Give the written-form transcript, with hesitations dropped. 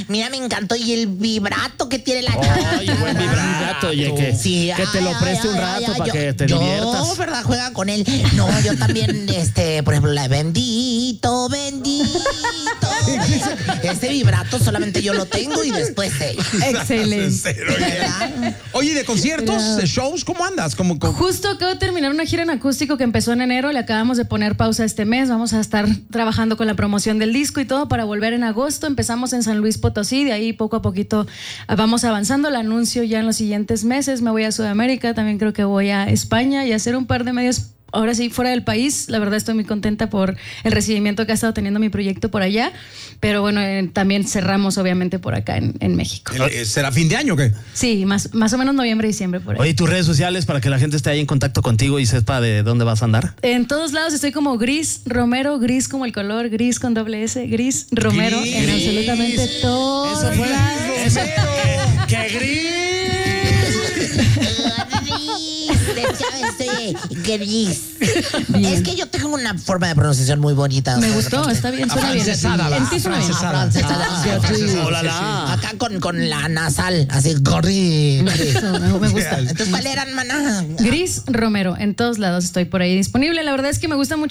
Mira, me encantó. Y el vibrato que tiene la chava. Oye, buen vibrato, oye, que te lo preste un rato para que te diviertas. ¿Verdad? Juega con él. No, yo también, por ejemplo, la de bendito, bendito. Este vibrato solamente yo lo tengo y después ella. Excelente. Oye, ¿de conciertos, de shows, cómo andas? Justo acabo de terminar una gira en acústico que empezó en enero, le acabamos de poner pausa este mes, vamos a estar trabajando con la promoción del disco y todo para volver en agosto. Empezamos en San Luis Potosí, de ahí poco a poquito vamos avanzando, el anuncio ya en los siguientes meses. Me voy a Sudamérica, también creo que voy a España y a hacer un par de medios ahora sí fuera del país. La verdad estoy muy contenta por el recibimiento que ha estado teniendo mi proyecto por allá, pero bueno, también cerramos obviamente por acá en México. ¿Será fin de año o qué? Sí, más o menos noviembre, diciembre por ahí. Oye, tus redes sociales para que la gente esté ahí en contacto contigo y sepa de dónde vas a andar. En todos lados estoy como Gris Romero, Gris como el color, Gris con doble S, Gris Romero, en absolutamente todos lados. ¡Qué gris! Gris. Es que yo tengo una forma de pronunciación muy bonita. Me gustó, está bien, suena bien. En ti suena bien. Acá con la nasal, así, gris. Me gusta. Entonces, ¿cuál eran, maná? Gris Romero, en todos lados estoy por ahí disponible. La verdad es que me gusta mucho